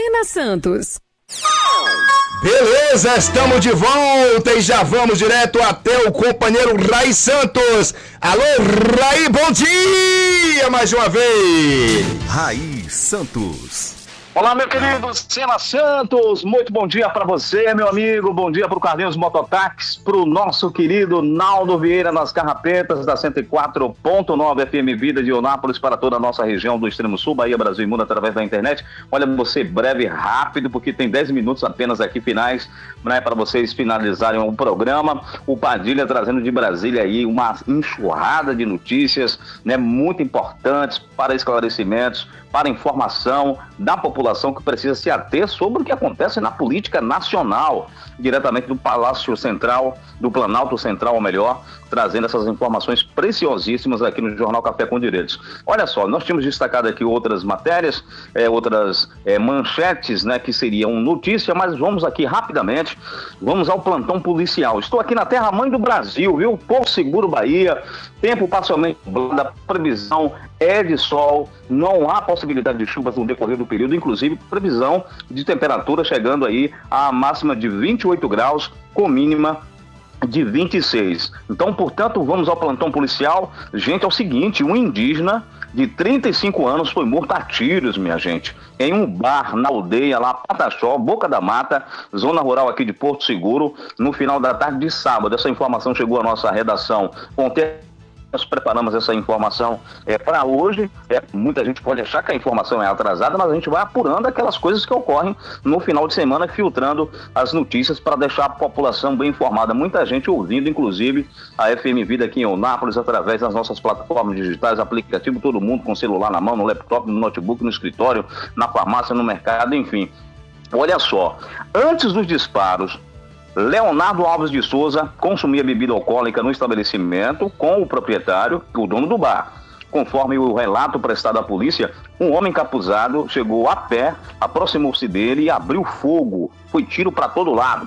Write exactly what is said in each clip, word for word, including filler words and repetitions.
Lucena Santos. Beleza, estamos de volta e já vamos direto até o companheiro Rai Santos. Alô, Rai, bom dia mais uma vez. Rai Santos. Olá, meu querido Lucena Santos, muito bom dia para você, meu amigo, bom dia para o Carlinhos Mototáxi, para o nosso querido Naldo Vieira nas Carrapetas da cento e quatro ponto nove F M Vida de Eunápolis para toda a nossa região do Extremo Sul, Bahia, Brasil e Mundo através da internet. Olha, você breve, rápido, porque tem dez minutos apenas aqui finais, né, para vocês finalizarem o programa. O Padilha trazendo de Brasília aí uma enxurrada de notícias, né, muito importantes para esclarecimentos, para informação da população que precisa se ater sobre o que acontece na política nacional, diretamente do Palácio Central, do Planalto Central, ou melhor, trazendo essas informações preciosíssimas aqui no Jornal Café com Direitos. Olha só, nós tínhamos destacado aqui outras matérias, é, outras é, manchetes, né, que seriam notícia, mas vamos aqui rapidamente, vamos ao plantão policial. Estou aqui na terra-mãe do Brasil, viu? Porto Seguro, Bahia, tempo parcialmente nublado, a previsão é de sol, não há possibilidade de chuvas no decorrer do período, inclusive previsão de temperatura chegando aí a máxima de vinte e oito graus, com mínima de vinte e seis. Então, portanto, vamos ao plantão policial. Gente, é o seguinte, um indígena de trinta e cinco anos foi morto a tiros, minha gente, em um bar na aldeia lá, Pataxó, Boca da Mata, zona rural aqui de Porto Seguro, no final da tarde de sábado. Essa informação chegou à nossa redação ontem. Nós preparamos essa informação é, para hoje. É, muita gente pode achar que a informação é atrasada, mas a gente vai apurando aquelas coisas que ocorrem no final de semana, filtrando as notícias para deixar a população bem informada. Muita gente ouvindo, inclusive, a F M Vida aqui em Eunápolis, através das nossas plataformas digitais, aplicativo, todo mundo com celular na mão, no laptop, no notebook, no escritório, na farmácia, no mercado, enfim. Olha só, antes dos disparos, Leonardo Alves de Souza consumia bebida alcoólica no estabelecimento com o proprietário, o dono do bar. Conforme o relato prestado à polícia, um homem encapuzado chegou a pé, aproximou-se dele e abriu fogo. Foi tiro para todo lado.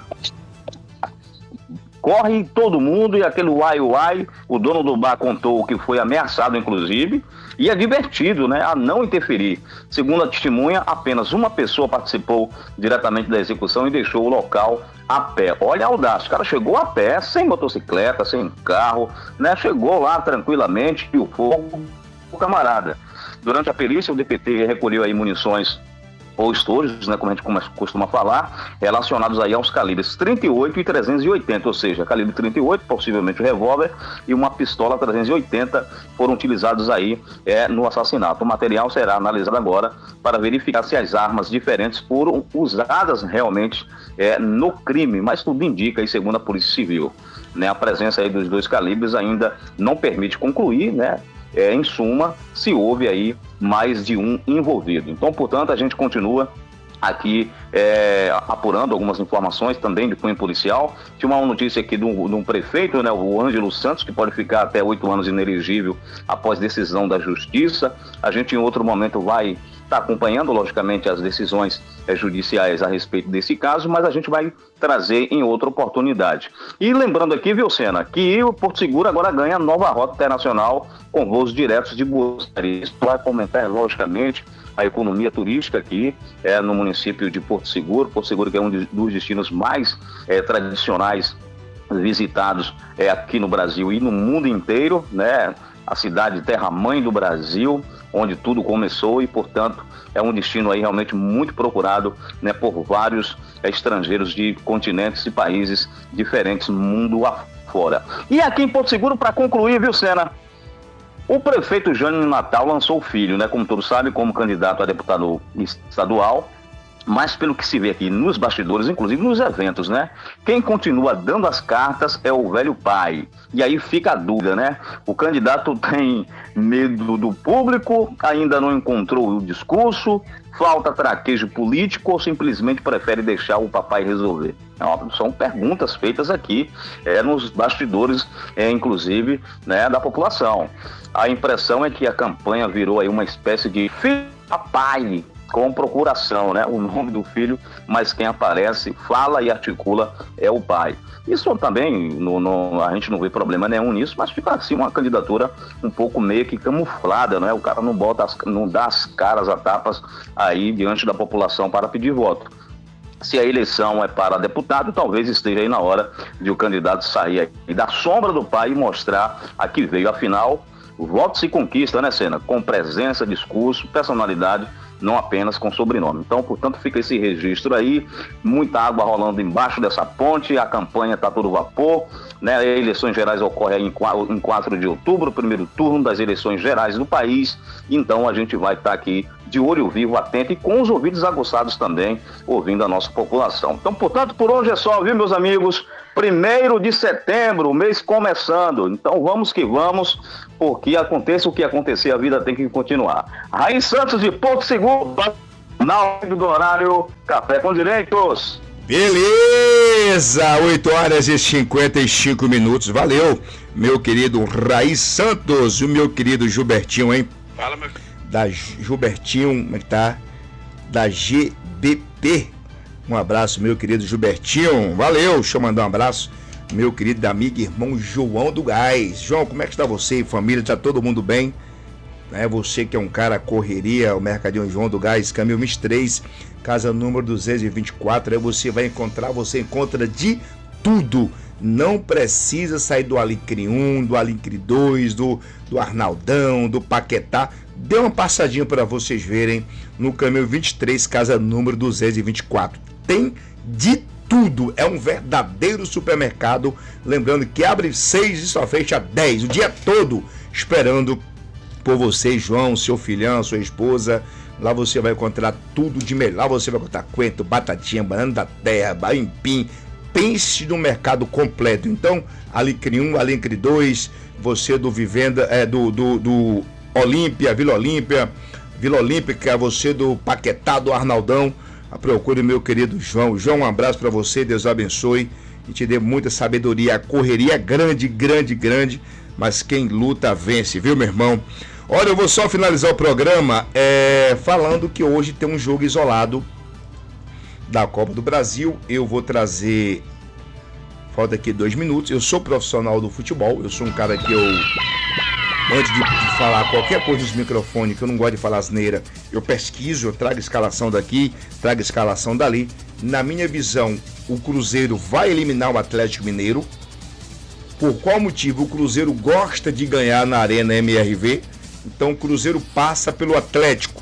Corre todo mundo e aquele uai uai, o dono do bar contou que foi ameaçado, inclusive, e advertido, né, a não interferir. Segundo a testemunha, apenas uma pessoa participou diretamente da execução e deixou o local a pé. Olha a audácia, o cara chegou a pé, sem motocicleta, sem carro, né, chegou lá tranquilamente e o fogo, o camarada. Durante a perícia, o D P T recolheu aí munições ou estojos, né, como a gente costuma falar, relacionados aí aos calibres trinta e oito e trezentos e oitenta, ou seja, calibre trinta e oito, possivelmente um revólver, e uma pistola trezentos e oitenta foram utilizados aí é, no assassinato. O material será analisado agora para verificar se as armas diferentes foram usadas realmente é, no crime, mas tudo indica aí, segundo a Polícia Civil, né, a presença aí dos dois calibres ainda não permite concluir, né, É, em suma, se houve aí mais de um envolvido. Então, portanto, a gente continua aqui é, apurando algumas informações também de cunho policial. Tinha uma notícia aqui de um, de um prefeito, né, o Ângelo Santos, que pode ficar até oito anos inelegível após decisão da Justiça. A gente, em outro momento, vai estar acompanhando, logicamente, as decisões é, judiciais a respeito desse caso, mas a gente vai trazer em outra oportunidade. E lembrando aqui, viu, Sena, que o Porto Seguro agora ganha nova rota internacional com voos diretos de Buenos Aires. Isso vai fomentar, logicamente, a economia turística aqui é, no município de Porto Seguro. Porto Seguro que é um dos destinos mais é, tradicionais visitados é, aqui no Brasil e no mundo inteiro, né? A cidade terra-mãe do Brasil, onde tudo começou e, portanto, é um destino aí realmente muito procurado, né, por vários é, estrangeiros de continentes e países diferentes, mundo afora. E aqui em Porto Seguro, para concluir, viu, Sena? O prefeito Jânio Natal lançou o filho, né, como todos sabem, como candidato a deputado estadual, mas pelo que se vê aqui nos bastidores, inclusive nos eventos, né? Quem continua dando as cartas é o velho pai. E aí fica a dúvida, né? O candidato tem medo do público, ainda não encontrou o discurso, falta traquejo político ou simplesmente prefere deixar o papai resolver? É, são perguntas feitas aqui é, nos bastidores, é, inclusive, né, da população. A impressão é que a campanha virou aí uma espécie de filho papai, com procuração, né? O nome do filho, mas quem aparece, fala e articula é o pai. Isso também, no, no, a gente não vê problema nenhum nisso, mas fica assim uma candidatura um pouco meio que camuflada, né? O cara não bota as, não dá as caras a tapas aí diante da população para pedir voto. Se a eleição é para deputado, talvez esteja aí na hora de o candidato sair aí da sombra do pai e mostrar a que veio. Afinal, o voto se conquista, né, Senna? Com presença, discurso, personalidade, não apenas com sobrenome. Então, portanto, fica esse registro aí, muita água rolando embaixo dessa ponte, a campanha está todo vapor, né? As eleições gerais ocorrem em quatro de outubro, o primeiro turno das eleições gerais do país, então a gente vai estar aqui de olho vivo, atento e com os ouvidos aguçados também, ouvindo a nossa população. Então, portanto, por hoje é só, viu, meus amigos? primeiro de setembro, o mês começando, então vamos que vamos, porque aconteça o que acontecer, a vida tem que continuar. Raí Santos de Porto Seguro, na hora do horário, Café com Direitos. Beleza, oito horas e cinquenta e cinco minutos, valeu, meu querido Raí Santos, o meu querido Gilbertinho, hein? Fala, meu Da Gilbertinho, como é que tá? Da G B P. Um abraço, meu querido Gilbertinho. Valeu, deixa eu mandar um abraço, meu querido amigo e irmão João do Gás. João, como é que está você e família? Está todo mundo bem? É você que é um cara correria, o Mercadinho João do Gás, caminho vinte e três, casa número duzentos e vinte e quatro. Aí você vai encontrar, você encontra de tudo. Não precisa sair do Alecrim um, do Alecrim dois, do, do Arnaldão, do Paquetá. Dê uma passadinha para vocês verem no caminho vinte e três, casa número duzentos e vinte e quatro. Tem de tudo, é um verdadeiro supermercado. Lembrando que abre seis e só fecha dez, o dia todo esperando por você, João, seu filhão, sua esposa. Lá você vai encontrar tudo de melhor. Lá você vai encontrar coentro, batatinha, banana da terra, aipim. Pense no mercado completo. Então, Alecrim um, Alecrim dois, você do Vivenda, é, do, do, do Olímpia, Vila Olímpia, Vila Olímpica, você do Paquetá, do Arnaldão. Procure meu querido João. João, um abraço para você, Deus abençoe e te dê muita sabedoria. A correria é grande, grande, grande, mas quem luta vence, viu, meu irmão? Olha, eu vou só finalizar o programa é, falando que hoje tem um jogo isolado da Copa do Brasil. Eu vou trazer, falta aqui dois minutos, eu sou profissional do futebol, eu sou um cara que eu, antes de, de falar qualquer coisa nos microfones, que eu não gosto de falar asneira, eu pesquiso, eu trago escalação daqui, trago escalação dali. Na minha visão, o Cruzeiro vai eliminar o Atlético Mineiro. Por qual motivo? O Cruzeiro gosta de ganhar na Arena M R V, então o Cruzeiro passa pelo Atlético.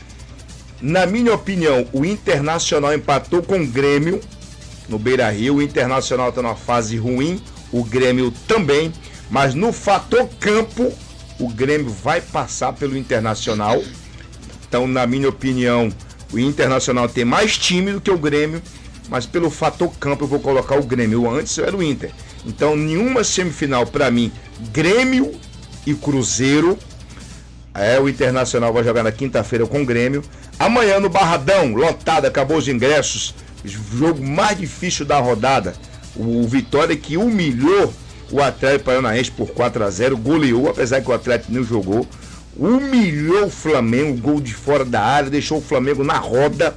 Na minha opinião, o Internacional empatou com o Grêmio no Beira-Rio. O Internacional está numa fase ruim, o Grêmio também, mas no fator campo, o Grêmio vai passar pelo Internacional. Então, na minha opinião, o Internacional tem mais time do que o Grêmio, mas pelo fator campo eu vou colocar o Grêmio. Antes era o Inter. Então, nenhuma semifinal para mim, Grêmio e Cruzeiro. É, o Internacional vai jogar na quinta-feira com o Grêmio. Amanhã no Barradão, lotado, acabou os ingressos. Jogo mais difícil da rodada. O Vitória que humilhou o Atlético Paranaense por quatro a zero, goleou, apesar que o Atlético não jogou. Humilhou o Flamengo, gol de fora da área, deixou o Flamengo na roda.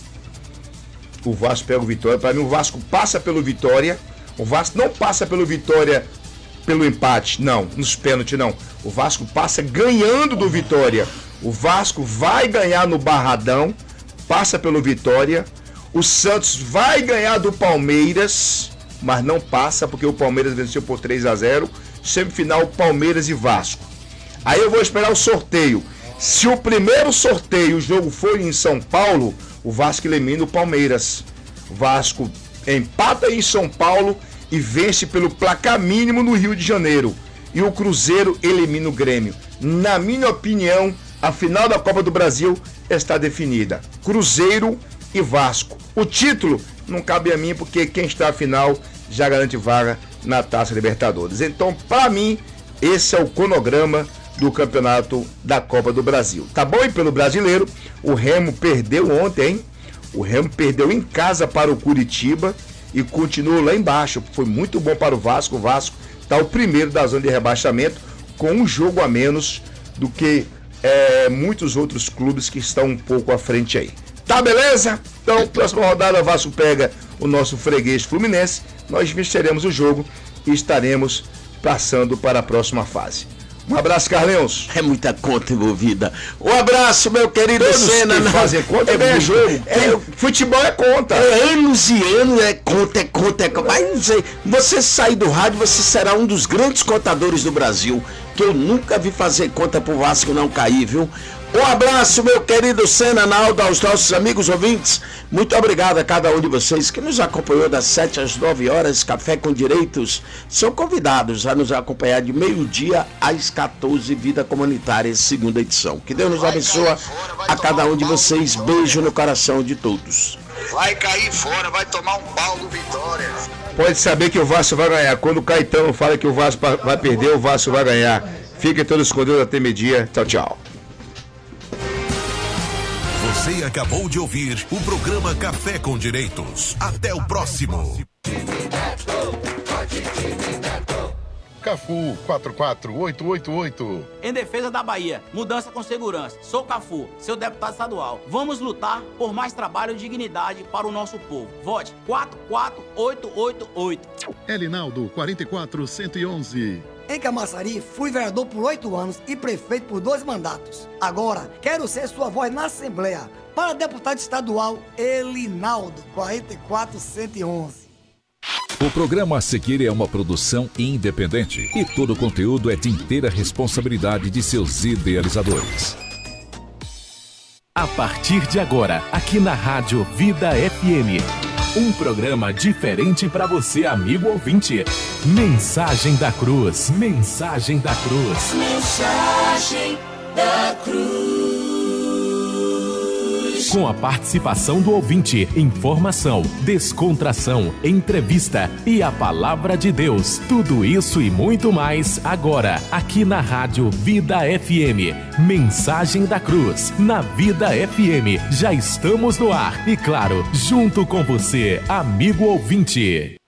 O Vasco pega o Vitória. Para mim, o Vasco passa pelo Vitória. O Vasco não passa pelo Vitória pelo empate, não, nos pênaltis não. O Vasco passa ganhando do Vitória. O Vasco vai ganhar no Barradão, passa pelo Vitória. O Santos vai ganhar do Palmeiras, mas não passa porque o Palmeiras venceu por três a zero. Semifinal, Palmeiras e Vasco. Aí eu vou esperar o sorteio. Se o primeiro sorteio, o jogo for em São Paulo, o Vasco elimina o Palmeiras. O Vasco empata em São Paulo e vence pelo placar mínimo no Rio de Janeiro. E o Cruzeiro elimina o Grêmio. Na minha opinião, a final da Copa do Brasil está definida. Cruzeiro e Vasco. O título não cabe a mim, porque quem está à final já garante vaga na Taça Libertadores. Então, para mim, esse é o cronograma do campeonato da Copa do Brasil. Tá bom? E pelo brasileiro, o Remo perdeu ontem, hein? O Remo perdeu em casa para o Curitiba e continuou lá embaixo. Foi muito bom para o Vasco. O Vasco está o primeiro da zona de rebaixamento, com um jogo a menos do que é, muitos outros clubes que estão um pouco à frente aí. Tá, beleza? Então, próxima rodada, o Vasco pega o nosso freguês Fluminense, nós venceremos o jogo e estaremos passando para a próxima fase. Um abraço, Carlinhos. É muita conta envolvida. Um abraço, meu querido Todos Senna. que fazem conta é ganha jogo. É, futebol é conta. É anos e anos, é conta, é conta, é conta. Mas não sei, você sair do rádio, você será um dos grandes contadores do Brasil, que eu nunca vi fazer conta pro Vasco não cair, viu? Um abraço, meu querido Senna, Naldo, aos nossos amigos ouvintes. Muito obrigado a cada um de vocês que nos acompanhou das sete às nove horas. Café com Direitos. São convidados a nos acompanhar de meio-dia às quatorze, Vida Comunitária, segunda edição. Que Deus nos abençoe a cada um de vocês. Beijo no coração de todos. Vai cair fora, vai tomar um pau do Vitória. Pode saber que o Vasco vai ganhar. Quando o Caetano fala que o Vasco vai perder, o Vasco vai ganhar. Fiquem todos com Deus até meio-dia. Tchau, tchau. Você acabou de ouvir o programa Café com Direitos. Até o próximo. Cafu quatro quatro oito oito oito. Em defesa da Bahia, mudança com segurança. Sou Cafu, seu deputado estadual. Vamos lutar por mais trabalho e dignidade para o nosso povo. Vote quatro quatro oito oito oito. Elinaldo quarenta e quatro cento e onze. Em Camaçari, fui vereador por oito anos e prefeito por dois mandatos. Agora, quero ser sua voz na Assembleia. Para deputado estadual, Elinaldo, quarenta e quatro cento e onze. O programa a seguir é uma produção independente e todo o conteúdo é de inteira responsabilidade de seus idealizadores. A partir de agora, aqui na Rádio Vida F M, um programa diferente para você, amigo ouvinte. Mensagem da Cruz, Mensagem da Cruz. Mensagem da Cruz. Com a participação do ouvinte, informação, descontração, entrevista e a palavra de Deus. Tudo isso e muito mais agora, aqui na Rádio Vida F M. Mensagem da Cruz, na Vida F M. Já estamos no ar e, claro, junto com você, amigo ouvinte.